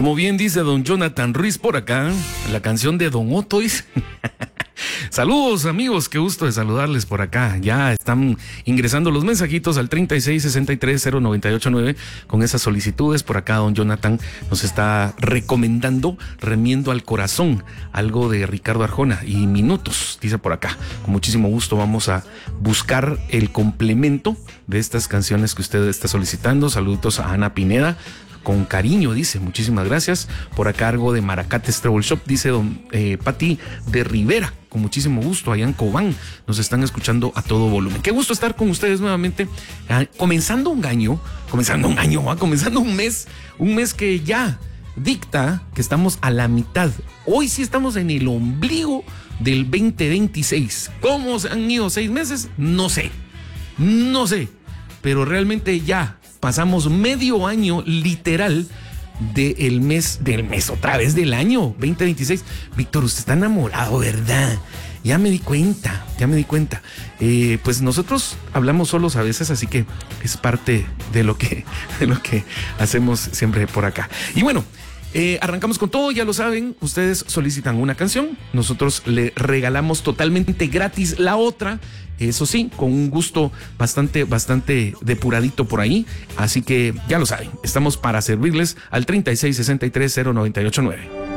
Como bien dice don Jonathan Ruiz por acá, la canción de Don Otto dice... Saludos amigos, qué gusto de saludarles por acá. Ya están ingresando los mensajitos al 36630989 con esas solicitudes. Por acá don Jonathan nos está recomendando Remiendo al Corazón, algo de Ricardo Arjona y Minutos, dice por acá. Con muchísimo gusto vamos a buscar el complemento de estas canciones que usted está solicitando. Saludos a Ana Pineda. Con cariño, dice, muchísimas gracias. Por acá algo de Maracates Travel Shop, dice don Pati de Rivera, con muchísimo gusto, allá en Cobán, nos están escuchando a todo volumen. Qué gusto estar con ustedes nuevamente, comenzando un mes que ya dicta que estamos a la mitad. Hoy sí estamos en el ombligo del 2026. ¿Cómo se han ido 6 meses? No sé, pero realmente ya pasamos medio año literal del mes otra vez del año 2026. Víctor, usted está enamorado, ¿verdad? Ya me di cuenta. Pues nosotros hablamos solos a veces, así que es parte de lo que hacemos siempre por acá. Y bueno, arrancamos con todo, ya lo saben, ustedes solicitan una canción, nosotros le regalamos totalmente gratis la otra, eso sí, con un gusto bastante depuradito por ahí, así que ya lo saben, estamos para servirles al 36630989.